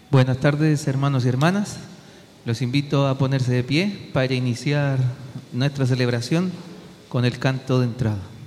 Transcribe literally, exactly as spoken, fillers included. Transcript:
Buenas tardes, hermanos y hermanas. Los invito a ponerse de pie para iniciar nuestra celebración con el canto de entrada.